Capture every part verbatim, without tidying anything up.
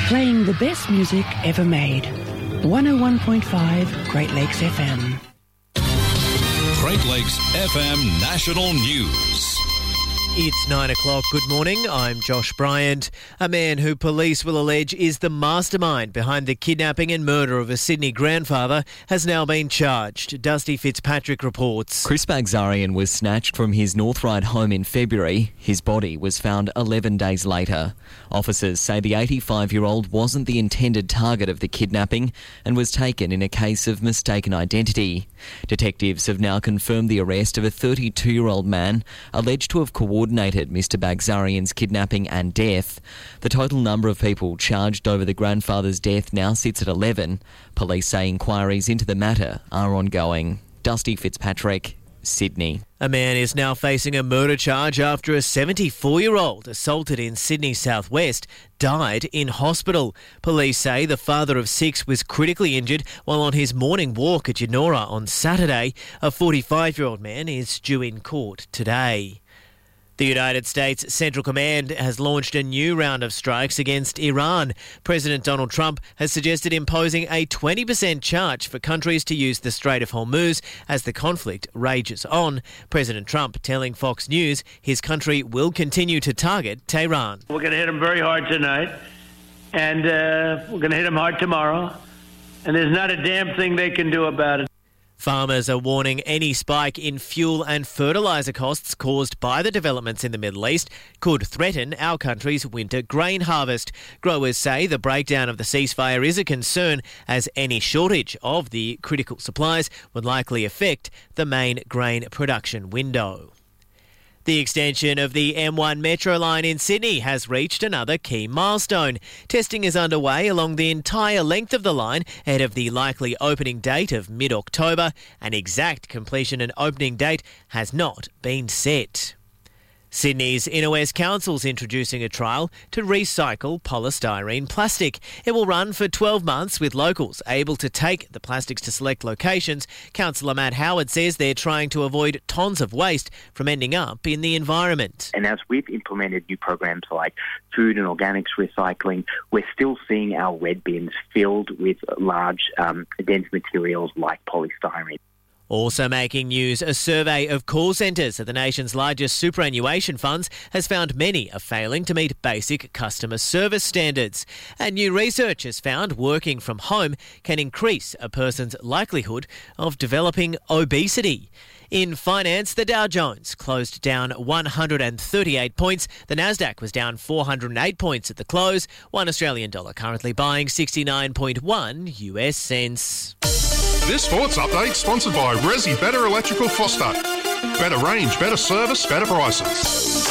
Playing the best music ever made. one oh one point five Great Lakes F M. Great Lakes F M National News. It's nine o'clock. Good morning. I'm Josh Bryant. A man who police will allege is the mastermind behind the kidnapping and murder of a Sydney grandfather has now been charged. Dusty Fitzpatrick reports. Chris Bagzarian was snatched from his North Ryde home in February. His body was found eleven days later. Officers say the eighty-five-year-old wasn't the intended target of the kidnapping and was taken in a case of mistaken identity. Detectives have now confirmed the arrest of a thirty-two-year-old man alleged to have coordinated Mister Bagzarian's kidnapping and death. The total number of people charged over the grandfather's death now sits at eleven. Police say inquiries into the matter are ongoing. Dusty Fitzpatrick, Sydney. A man is now facing a murder charge after a seventy-four-year-old assaulted in Sydney southwest died in hospital. Police say the father of six was critically injured while on his morning walk at Yennora on Saturday. A forty-five-year-old man is due in court today. The United States Central Command has launched a new round of strikes against Iran. President Donald Trump has suggested imposing a twenty percent charge for countries to use the Strait of Hormuz as the conflict rages on. President Trump telling Fox News his country will continue to target Tehran. We're going to hit them very hard tonight, and uh, we're going to hit them hard tomorrow, and there's not a damn thing they can do about it. Farmers are warning any spike in fuel and fertiliser costs caused by the developments in the Middle East could threaten our country's winter grain harvest. Growers say the breakdown of the ceasefire is a concern as any shortage of the critical supplies would likely affect the main grain production window. The extension of the M one Metro line in Sydney has reached another key milestone. Testing is underway along the entire length of the line ahead of the likely opening date of mid-October. An exact completion and opening date has not been set. Sydney's Inner West Council's introducing a trial to recycle polystyrene plastic. It will run for twelve months with locals able to take the plastics to select locations. Councillor Matt Howard says they're trying to avoid tons of waste from ending up in the environment. And as we've implemented new programs like food and organics recycling, we're still seeing our red bins filled with large, um, dense materials like polystyrene. Also making news, a survey of call centres at the nation's largest superannuation funds has found many are failing to meet basic customer service standards. And new research has found working from home can increase a person's likelihood of developing obesity. In finance, the Dow Jones closed down one hundred thirty-eight points. The Nasdaq was down four hundred eight points at the close. One Australian dollar currently buying sixty-nine point one U S cents. This sports update sponsored by Resi Better Electrical Foster. Better range, better service, better prices.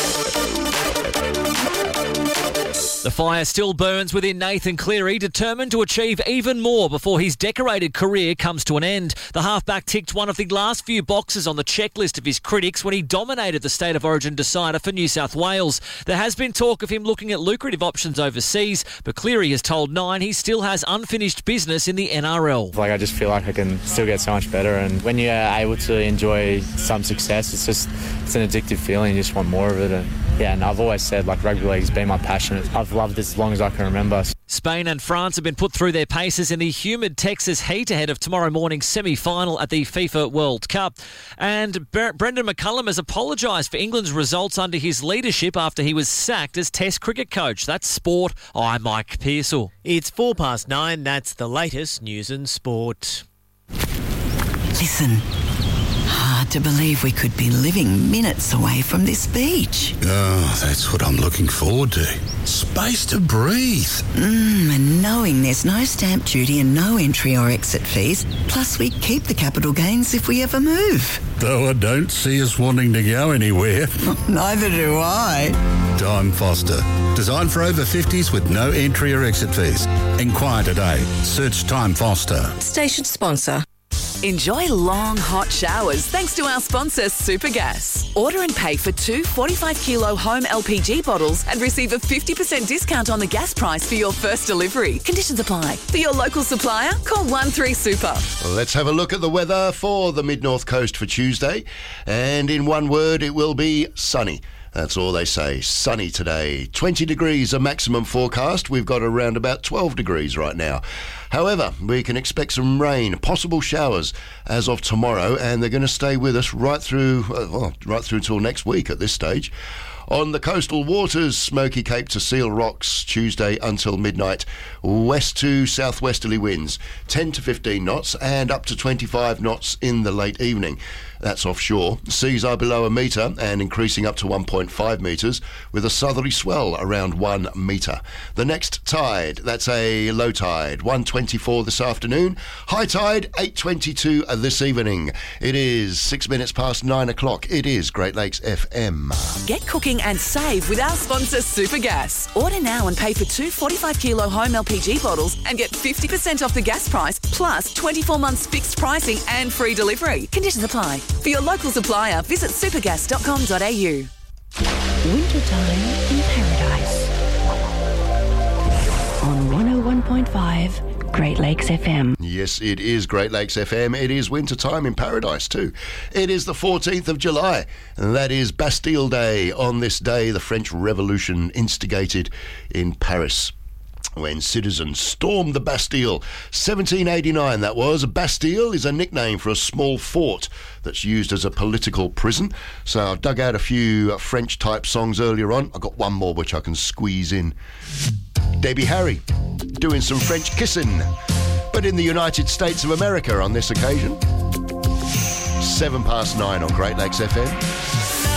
The fire still burns within Nathan Cleary, determined to achieve even more before his decorated career comes to an end. The halfback ticked one of the last few boxes on the checklist of his critics when he dominated the State of Origin decider for New South Wales. There has been talk of him looking at lucrative options overseas, but Cleary has told Nine he still has unfinished business in the N R L. Like, I just feel like I can still get so much better, and when you're able to enjoy some success, it's just it's an addictive feeling. You just want more of it. And yeah, and I've always said, like, rugby league's been my passion. I've loved it as long as I can remember. Spain and France have been put through their paces in the humid Texas heat ahead of tomorrow morning's semi-final at the FIFA World Cup. And Ber- Brendan McCullum has apologised for England's results under his leadership after he was sacked as Test cricket coach. That's sport. I'm Mike Pearsall. It's four past nine. That's the latest news and sport. Listen. Hard to believe we could be living minutes away from this beach. Oh, that's what I'm looking forward to. Space to breathe. Mmm, and knowing there's no stamp duty and no entry or exit fees, plus we keep the capital gains if we ever move. Though I don't see us wanting to go anywhere. Neither do I. Time Foster. Designed for over fifties with no entry or exit fees. Inquire today. Search Time Foster. Station sponsor. Enjoy long, hot showers thanks to our sponsor, Supergas. Order and pay for two forty-five kilo home L P G bottles and receive a fifty percent discount on the gas price for your first delivery. Conditions apply. For your local supplier, call one three super. Let's have a look at the weather for the Mid-North Coast for Tuesday. And in one word, it will be sunny. That's all they say. Sunny today. twenty degrees a maximum forecast. We've got around about twelve degrees right now. However, we can expect some rain, possible showers as of tomorrow, and they're going to stay with us right through, well, right through till next week at this stage. On the coastal waters, Smoky Cape to Seal Rocks, Tuesday until midnight. West to southwesterly winds, ten to fifteen knots and up to twenty-five knots in the late evening. That's offshore. Seas are below a metre and increasing up to one point five metres with a southerly swell around one metre. The next tide, that's a low tide, one twenty-four this afternoon. High tide, eight twenty-two this evening. It is six minutes past nine o'clock. It is Great Lakes F M. Get cooking and save with our sponsor Supergas. Order now and pay for two forty-five kilo home L P G bottles and get fifty percent off the gas price plus twenty-four months fixed pricing and free delivery. Conditions apply. For your local supplier, visit supergas dot com dot a u. Wintertime in Paradise. On one oh one point five Great Lakes F M. Yes, it is Great Lakes F M. It is winter time in Paradise too. It is the fourteenth of July, and that is Bastille Day. On this day, the French Revolution instigated in Paris when citizens stormed the Bastille. seventeen eighty-nine, that was. Bastille is a nickname for a small fort that's used as a political prison. So I dug out a few French-type songs earlier on. I've got one more which I can squeeze in. Debbie Harry doing some French kissing, but in the United States of America on this occasion. Seven past nine on Great Lakes F M.